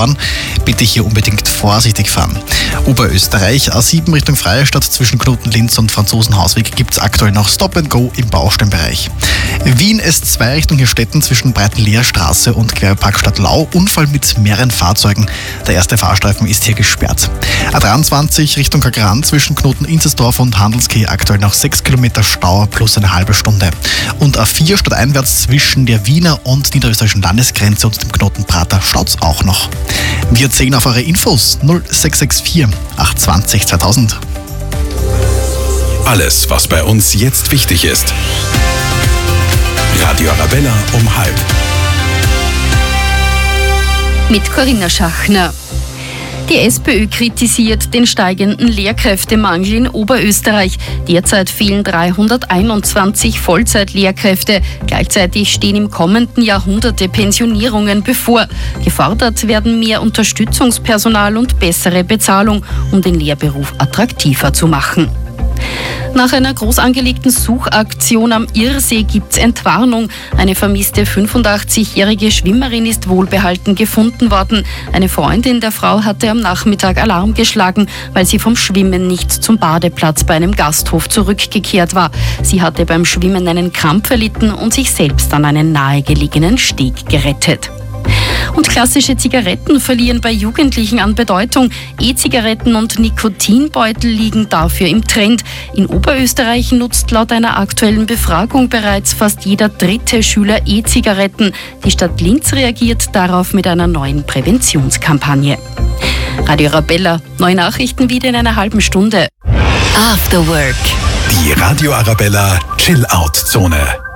Autobahn. Bitte hier unbedingt vorsichtig fahren. Oberösterreich, A7 Richtung Freistadt zwischen Knoten-Linz und Franzosenhausweg gibt es aktuell noch Stop and Go im Baustellenbereich. Wien S2 Richtung Hirstetten zwischen Breitenleerstraße und Gewerbeparkstadt Lau. Unfall mit mehreren Fahrzeugen. Der erste Fahrstreifen ist hier gesperrt. A23 Richtung Kagran zwischen Knoten-Inzersdorf und Handelskeh aktuell noch 6 Kilometer Stau plus eine halbe Stunde. Und A4 stadteinwärts zwischen der Wiener und niederösterreichischen Landesgrenze und dem Knoten Prater staut's auch noch. Wir zählen auf eure Infos 0664 820 2000. Alles, was bei uns jetzt wichtig ist. Radio Arabella um 12:30. Mit Corinna Schachner. Die SPÖ kritisiert den steigenden Lehrkräftemangel in Oberösterreich. Derzeit fehlen 321 Vollzeitlehrkräfte. Gleichzeitig stehen im kommenden Jahr hunderte Pensionierungen bevor. Gefordert werden mehr Unterstützungspersonal und bessere Bezahlung, um den Lehrberuf attraktiver zu machen. Nach einer groß angelegten Suchaktion am Irrsee gibt's Entwarnung. Eine vermisste 85-jährige Schwimmerin ist wohlbehalten gefunden worden. Eine Freundin der Frau hatte am Nachmittag Alarm geschlagen, weil sie vom Schwimmen nicht zum Badeplatz bei einem Gasthof zurückgekehrt war. Sie hatte beim Schwimmen einen Krampf erlitten und sich selbst an einen nahegelegenen Steg gerettet. Und klassische Zigaretten verlieren bei Jugendlichen an Bedeutung. E-Zigaretten und Nikotinbeutel liegen dafür im Trend. In Oberösterreich nutzt laut einer aktuellen Befragung bereits fast jeder dritte Schüler E-Zigaretten. Die Stadt Linz reagiert darauf mit einer neuen Präventionskampagne. Radio Arabella, neue Nachrichten wieder in einer halben Stunde. After Work. Die Radio Arabella Chill-Out-Zone.